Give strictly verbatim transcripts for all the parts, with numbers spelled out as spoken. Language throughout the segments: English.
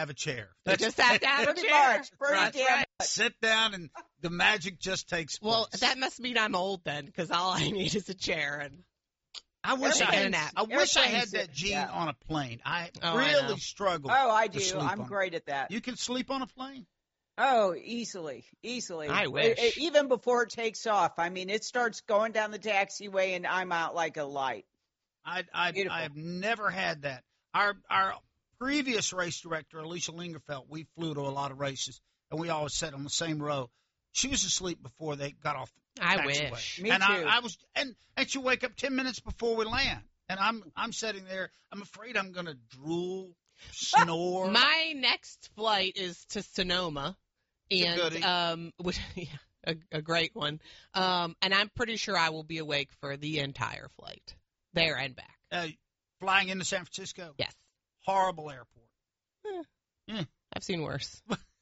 have a chair. You just have to have a Pretty chair. much. Pretty That's damn right. much. Sit down, and the magic just takes place. Well, that must mean I'm old then, because all I need is a chair. And I wish I Airplanes- had. nap. I wish I had airplanes, that gene yeah. on a plane. I Oh, I know. really struggle. Oh, I to do. sleep I'm on- great at that. You can sleep on a plane. Oh, easily, easily. I E- wish. e- Even before it takes off. I mean, it starts going down the taxiway, and I'm out like a light. I I, Beautiful. I have never had that. Our our previous race director, Alicia Lingerfeld, we flew to a lot of races, and we always sat on the same row. She was asleep before they got off the I taxiway. wish. Me and too. I, I was, and and she wake up ten minutes before we land, and I'm I'm sitting there. I'm afraid I'm going to drool, snore. My next flight is to Sonoma, It's a and goodie. um, which, yeah, a, a great one. Um, and I'm pretty sure I will be awake for the entire flight, there and back. uh, flying into San Francisco. Yes, Horrible airport. I've seen worse.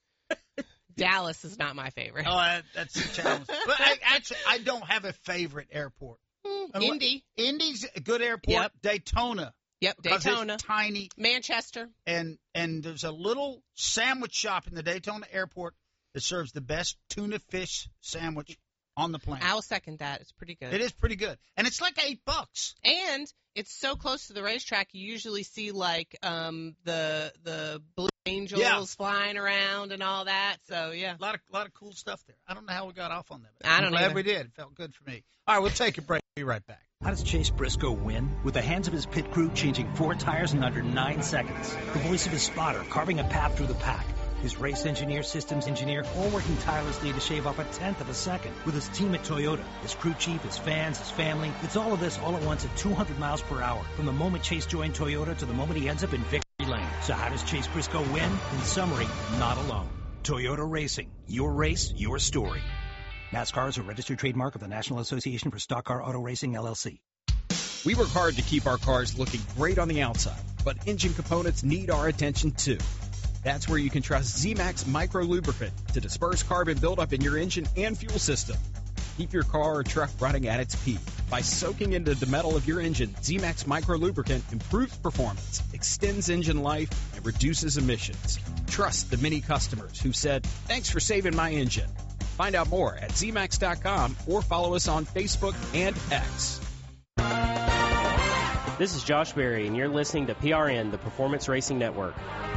Dallas is not my favorite. Oh, that, that's a challenge. But I, actually, I don't have a favorite airport. Mm, Unless- Indy. Indy's a good airport. Yep. Daytona. Yep, because Daytona. It's tiny, Manchester. and and there's a little sandwich shop in the Daytona airport that serves the best tuna fish sandwich on the planet. I'll second that. It's pretty good. It is pretty good, and it's like eight bucks. And it's so close to the racetrack, you usually see like um the the Blue Angels Yeah. flying around and all that. So yeah. A lot of lot of cool stuff there. I don't know how we got off on that. But I I'm don't glad either. we did. It felt good for me. All right, we'll take a break. Be right back. How does Chase Briscoe win? With the hands of his pit crew changing four tires in under nine seconds. The voice of his spotter carving a path through the pack. His race engineer, systems engineer, all working tirelessly to shave off a tenth of a second. With his team at Toyota, his crew chief, his fans, his family. It's all of this all at once at two hundred miles per hour. From the moment Chase joined Toyota to the moment he ends up in victory lane. So how does Chase Briscoe win? In summary, not alone. Toyota Racing. Your race, your story. NASCAR is a registered trademark of the National Association for Stock Car Auto Racing, L L C. We work hard to keep our cars looking great on the outside, but engine components need our attention too. That's where you can trust Z-Max Micro Lubricant to disperse carbon buildup in your engine and fuel system. Keep your car or truck running at its peak. By soaking into the metal of your engine, Z-Max Micro Lubricant improves performance, extends engine life, and reduces emissions. Trust the many customers who said, "Thanks for saving my engine." Find out more at Z max dot com or follow us on Facebook and X. This is Josh Berry, and you're listening to P R N, the Performance Racing Network.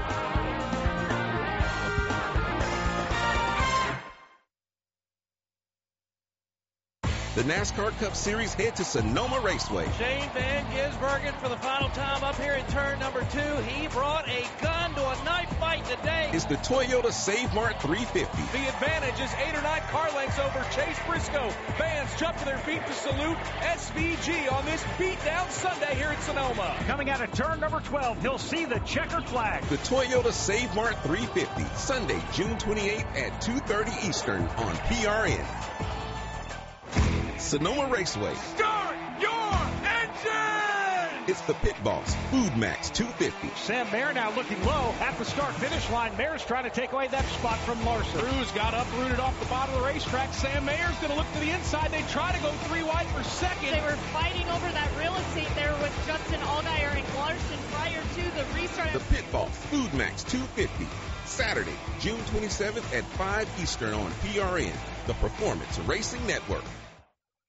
The NASCAR Cup Series head to Sonoma Raceway. Shane Van Gisbergen for the final time up here in turn number two. He brought a gun to a knife fight today. It's the Toyota Save Mart three fifty. The advantage is eight or nine car lengths over Chase Briscoe. Fans jump to their feet to salute S V G on this beatdown Sunday here in Sonoma. Coming out of turn number twelve, he'll see the checkered flag. The Toyota Save Mart three fifty, Sunday, June twenty-eighth at two thirty Eastern on P R N. Sonoma Raceway. Start your engine! It's the Pit Boss, Food Max two fifty. Sam Mayer now looking low at the start-finish line. Mayer's trying to take away that spot from Larson. Cruz got uprooted off the bottom of the racetrack. Sam Mayer's going to look to the inside. They try to go three wide for second. They were fighting over that real estate there with Justin Allgaier and Larson prior to the restart. The Pit Boss, Food Max two fifty. Saturday, June twenty-seventh at five Eastern on P R N, the Performance Racing Network.